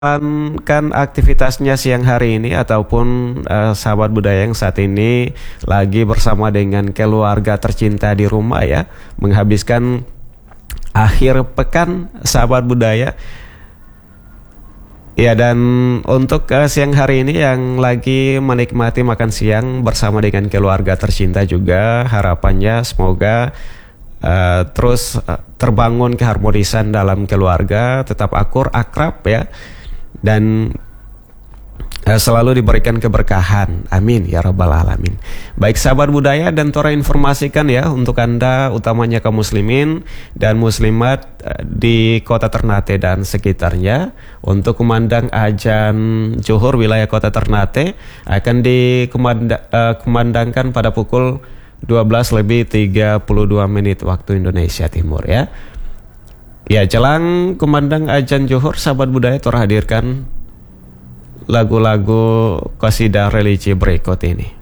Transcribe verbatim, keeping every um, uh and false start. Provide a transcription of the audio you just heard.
menjalankan aktivitasnya siang hari ini ataupun uh, sahabat budaya yang saat ini lagi bersama dengan keluarga tercinta di rumah ya, menghabiskan akhir pekan sahabat budaya. Ya, dan untuk uh, siang hari ini yang lagi menikmati makan siang bersama dengan keluarga tercinta juga, harapannya semoga Uh, terus uh, terbangun keharmonisan dalam keluarga, tetap akur, akrab ya, dan uh, selalu diberikan keberkahan. Amin ya rabbal alamin. Baik sahabat budaya, dan Tora informasikan ya untuk Anda, utamanya kaum muslimin dan muslimat uh, di kota Ternate dan sekitarnya, untuk kumandang azan zuhur wilayah kota Ternate akan dikumandangkan uh, pada pukul dua belas lebih tiga puluh dua menit waktu Indonesia Timur ya. Ya, jelang kumandang azan zuhur, sahabat budaya Tora hadirkan lagu-lagu qasidah religi berikut ini.